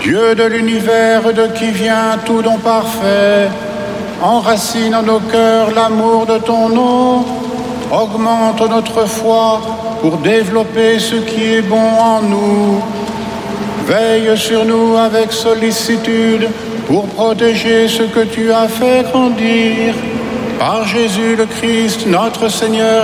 Dieu de l'univers, de qui vient tout don parfait, enracine en nos cœurs l'amour de ton nom, augmente notre foi pour développer ce qui est bon en nous. Veille sur nous avec sollicitude pour protéger ce que tu as fait grandir. Par Jésus le Christ, notre Seigneur